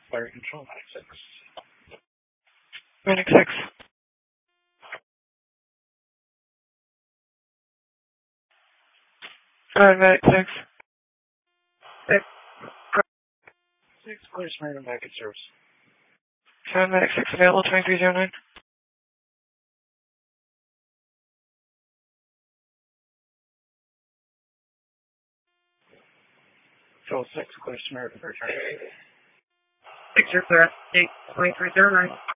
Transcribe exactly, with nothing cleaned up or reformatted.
Fire control, Medic six. Medic six. Go ahead, Medic six. Six. Six, clear Smyrna Medic service. Go ahead, Medic six available, twenty-three oh nine. Control six, clear Smyrna for return. Six, you're clear. Eight, twenty-three oh nine.